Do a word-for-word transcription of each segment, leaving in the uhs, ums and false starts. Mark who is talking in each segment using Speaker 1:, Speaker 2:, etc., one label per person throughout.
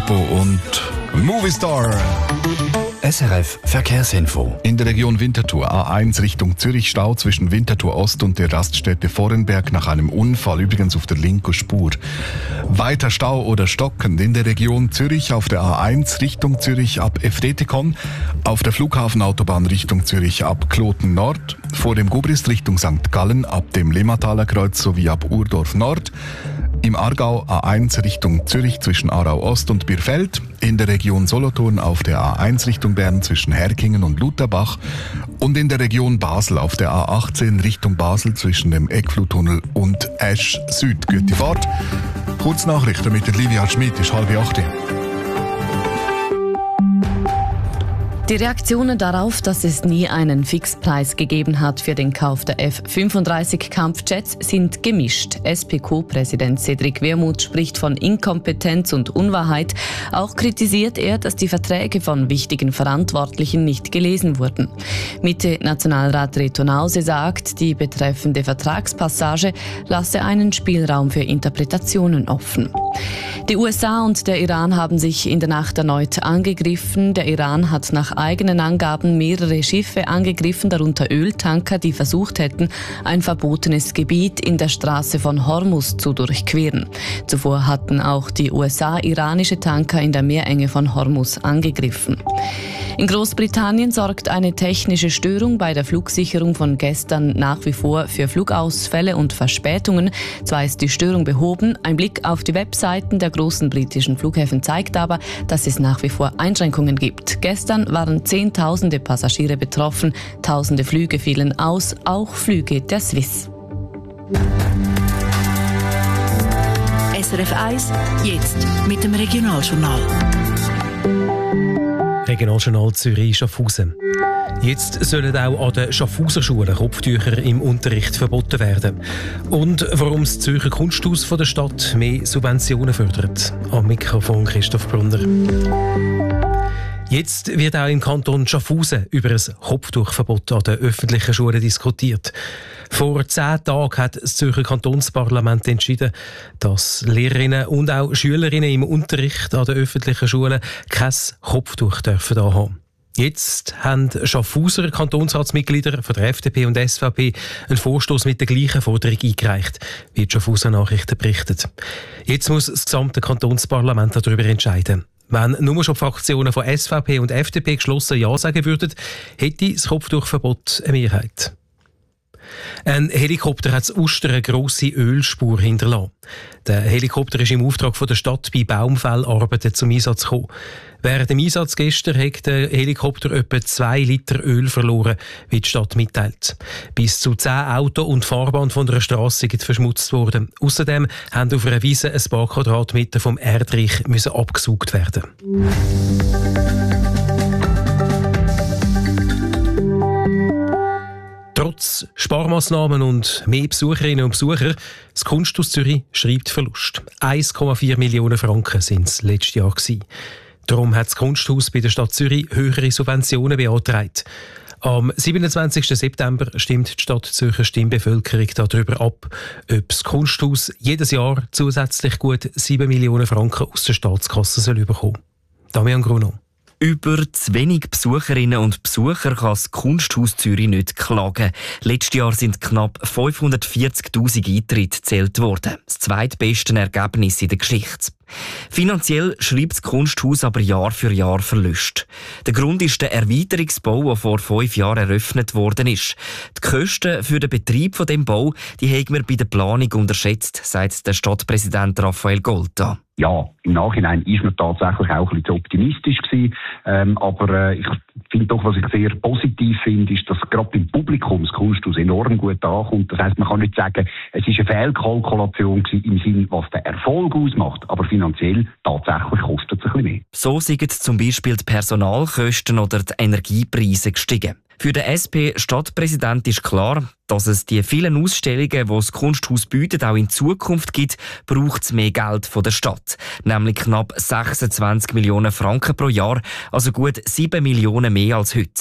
Speaker 1: Tempo und Movie Star.
Speaker 2: S R F Verkehrsinfo.
Speaker 1: In der Region Winterthur A eins Richtung Zürich Stau zwischen Winterthur Ost und der Raststätte Vorenberg nach einem Unfall, übrigens auf der linken Spur. Weiter Stau oder stockend in der Region Zürich auf der A eins Richtung Zürich ab Efretikon, auf der Flughafenautobahn Richtung Zürich ab Kloten Nord, vor dem Gubrist Richtung Sankt Gallen ab dem Lemmataler Kreuz sowie ab Urdorf Nord. Im Aargau A eins Richtung Zürich zwischen Aarau Ost und Birfeld, in der Region Solothurn auf der A eins Richtung Bern zwischen Herkingen und Lutherbach und in der Region Basel auf der A achtzehn Richtung Basel zwischen dem Eckfluttunnel und Esch Süd. Gute Fahrt. Kurznachrichten mit der Livia Schmidt, ist halb acht.
Speaker 3: Die Reaktionen darauf, dass es nie einen Fixpreis gegeben hat für den Kauf der F fünfunddreißig Kampfjets, sind gemischt. S P K-Präsident Cedric Wermuth spricht von Inkompetenz und Unwahrheit. Auch kritisiert er, dass die Verträge von wichtigen Verantwortlichen nicht gelesen wurden. Mitte-Nationalrat Reto Nause sagt, die betreffende Vertragspassage lasse einen Spielraum für Interpretationen offen. Die U S A und der Iran haben sich in der Nacht erneut angegriffen. Der Iran hat nach eigenen Angaben mehrere Schiffe angegriffen, darunter Öltanker, die versucht hätten, ein verbotenes Gebiet in der Straße von Hormuz zu durchqueren. Zuvor hatten auch die U S A iranische Tanker in der Meerenge von Hormuz angegriffen. In Großbritannien sorgt eine technische Störung bei der Flugsicherung von gestern nach wie vor für Flugausfälle und Verspätungen. Zwar ist die Störung behoben, ein Blick auf die Webseiten der großen britischen Flughäfen zeigt aber, dass es nach wie vor Einschränkungen gibt. Gestern waren Zehntausende Passagiere betroffen, Tausende Flüge fielen aus, auch Flüge der Swiss.
Speaker 4: S R F eins, jetzt mit dem Regionaljournal.
Speaker 5: Regionaljournal Zürich-Schaffhausen. Jetzt sollen auch an den Schaffhauser Schulen Kopftücher im Unterricht verboten werden. Und warum das Zürcher Kunsthaus von der Stadt mehr Subventionen fördert. Am Mikrofon Christoph Brunner. Jetzt wird auch im Kanton Schaffhausen über ein Kopftuchverbot an den öffentlichen Schulen diskutiert. Vor zehn Tagen hat das Zürcher Kantonsparlament entschieden, dass Lehrerinnen und auch Schülerinnen im Unterricht an den öffentlichen Schulen kein Kopftuch dürfen anhaben. Jetzt haben Schaffhauser Kantonsratsmitglieder von der F D P und S V P einen Vorstoß mit der gleichen Forderung eingereicht, wie die Schaffhauser Nachrichten berichtet. Jetzt muss das gesamte Kantonsparlament darüber entscheiden. Wenn nur schon die Fraktionen von S V P und F D P geschlossen Ja sagen würden, hätte das Kopftuchverbot eine Mehrheit. Ein Helikopter hat in Uster eine grosse Ölspur hinterlassen. Der Helikopter ist im Auftrag von der Stadt bei Baumfellarbeiten zum Einsatz gekommen. Während dem Einsatz gestern hat der Helikopter etwa zwei Liter Öl verloren, wie die Stadt mitteilt. Bis zu zehn Auto und Fahrbahn von der Strasse sind verschmutzt worden. Außerdem haben auf einer Wiese ein paar Quadratmeter vom Erdreich müssen abgesaugt werden. Trotz Sparmaßnahmen und mehr Besucherinnen und Besucher, das Kunsthaus Zürich schreibt Verlust. eins Komma vier Millionen Franken sind es letztes Jahr gewesen. Darum hat das Kunsthaus bei der Stadt Zürich höhere Subventionen beantragt. Am siebenundzwanzigsten September stimmt die Stadt Zürcher Stimmbevölkerung darüber ab, ob das Kunsthaus jedes Jahr zusätzlich gut sieben Millionen Franken aus der Staatskasse soll bekommen. Damian Gruno.
Speaker 6: Über zu wenig Besucherinnen und Besucher kann das Kunsthaus Zürich nicht klagen. Letztes Jahr sind knapp fünfhundertvierzigtausend Eintritte gezählt worden. Das zweitbeste Ergebnis in der Geschichte. Finanziell schreibt das Kunsthaus aber Jahr für Jahr Verluste. Der Grund ist der Erweiterungsbau, der vor fünf Jahren eröffnet worden ist. Die Kosten für den Betrieb von dem Bau, die haben wir bei der Planung unterschätzt, sagt der Stadtpräsident Raphael Golta.
Speaker 7: Ja, im Nachhinein ist man tatsächlich auch ein bisschen optimistisch gewesen. Ähm, aber äh, ich finde doch, was ich sehr positiv finde, ist, dass gerade beim Publikum das Kunsthaus enorm gut ankommt. Das heisst, man kann nicht sagen, es ist eine Fehlkalkulation gewesen im Sinne, was den Erfolg ausmacht. Aber finanziell tatsächlich kostet es ein bisschen mehr.
Speaker 6: So sind zum Beispiel die Personalkosten oder die Energiepreise gestiegen. Für den S P-Stadtpräsident ist klar, dass es die vielen Ausstellungen, die das Kunsthaus bietet, auch in Zukunft gibt, braucht es mehr Geld von der Stadt. Nämlich knapp sechsundzwanzig Millionen Franken pro Jahr, also gut sieben Millionen mehr als heute.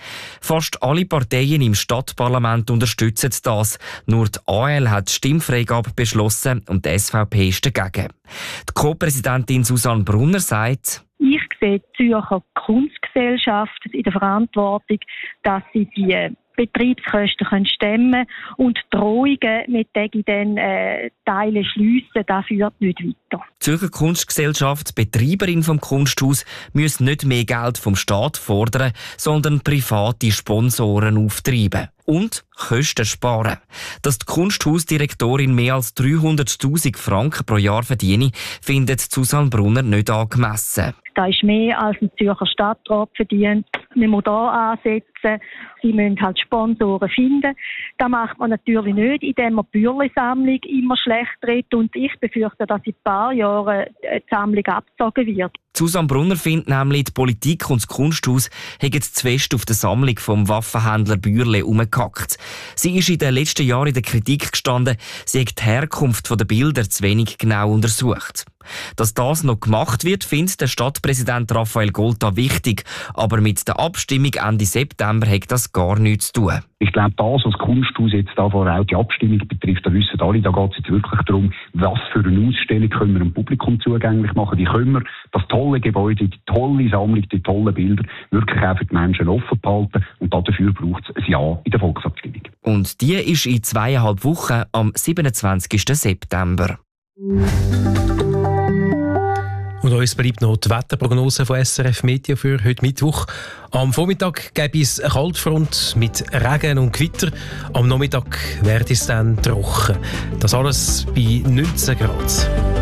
Speaker 6: Fast alle Parteien im Stadtparlament unterstützen das. Nur die A L hat die Stimmfreigabe beschlossen und die S V P ist dagegen. Die Co-Präsidentin Susanne Brunner sagt:
Speaker 8: Ich sehe die Zürcher Kunstgesellschaft in der Verantwortung, dass sie die Betriebskosten stemmen können und Drohungen mit denen dann äh, Teile schliessen, das führt nicht weiter.
Speaker 6: Die Zürcher Kunstgesellschaft, Betreiberin vom Kunsthaus, muss nicht mehr Geld vom Staat fordern, sondern private Sponsoren auftreiben. Und Kosten sparen. Dass die Kunsthausdirektorin mehr als dreihunderttausend Franken pro Jahr verdiene, findet Susanne Brunner nicht angemessen.
Speaker 8: Das ist mehr, als ein Zürcher Stadtrat verdient. Wir müssen hier ansetzen. Sie müssen halt Sponsoren finden. Das macht man natürlich nicht, indem man die Bürgersammlung immer schlecht redet. Und ich befürchte, dass in ein paar Jahren die Sammlung abgezogen wird.
Speaker 6: Susanne Brunner findet nämlich, die Politik und das Kunsthaus haben zu fest auf der Sammlung vom Waffenhändler Bürle herumgehackt. Sie ist in den letzten Jahren in der Kritik gestanden, sie hat die Herkunft der Bilder zu wenig genau untersucht. Dass das noch gemacht wird, findet der Stadtpräsident Raphael Golta wichtig. Aber mit der Abstimmung Ende September hat das gar nichts zu tun.
Speaker 7: Ich glaube, das, was das Kunsthaus jetzt da vor auch die Abstimmung betrifft, da wissen alle, da geht es jetzt wirklich darum, was für eine Ausstellung können wir dem Publikum zugänglich machen. Die können wir das tolle Gebäude, die tolle Sammlung, die tollen Bilder wirklich auch für die Menschen offen behalten. Und dafür braucht es ein Ja in der Volksabstimmung.
Speaker 6: Und die ist in zweieinhalb Wochen am siebenundzwanzigsten September.
Speaker 5: Und uns bleibt noch die Wetterprognose von S R F Media für heute Mittwoch. Am Vormittag gäbe es eine Kaltfront mit Regen und Gewitter. Am Nachmittag wird es dann trocken. Das alles bei neunzehn Grad.